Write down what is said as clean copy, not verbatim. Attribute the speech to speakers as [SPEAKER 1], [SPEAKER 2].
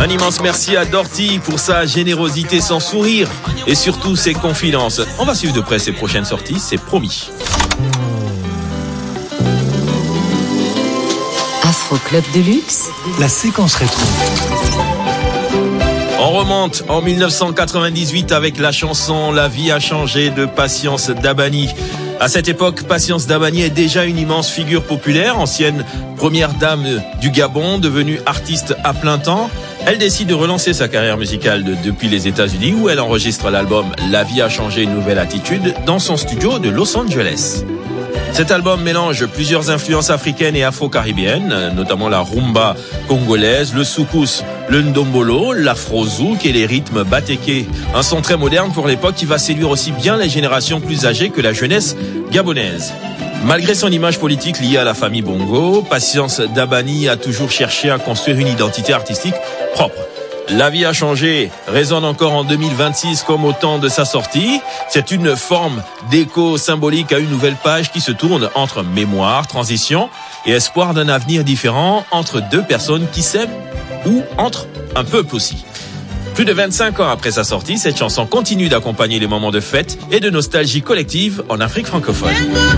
[SPEAKER 1] Un immense merci à Dorty pour sa générosité, son sourire et surtout ses confidences. On va suivre de près ses prochaines sorties, c'est promis.
[SPEAKER 2] Afro Club de Luxe,
[SPEAKER 3] la séquence rétro.
[SPEAKER 1] On remonte en 1998 avec la chanson La vie a changé de Patience Dabani. À cette époque, Patience Dabani est déjà une immense figure populaire, ancienne première dame du Gabon, devenue artiste à plein temps. Elle décide de relancer sa carrière musicale depuis les États-Unis où elle enregistre l'album La vie a changé, une nouvelle attitude dans son studio de Los Angeles. Cet album mélange plusieurs influences africaines et afro-caribéennes, notamment la rumba congolaise, le soukous, le ndombolo, l'afro-zouk et les rythmes batéké. Un son très moderne pour l'époque qui va séduire aussi bien les générations plus âgées que la jeunesse gabonaise. Malgré son image politique liée à la famille Bongo, Patience Dabani a toujours cherché à construire une identité artistique propre. La vie a changé résonne encore en 2026 comme au temps de sa sortie. C'est une forme d'écho symbolique à une nouvelle page qui se tourne entre mémoire, transition et espoir d'un avenir différent entre deux personnes qui s'aiment ou entre un peuple aussi. Plus de 25 ans après sa sortie, cette chanson continue d'accompagner les moments de fête et de nostalgie collective en Afrique francophone.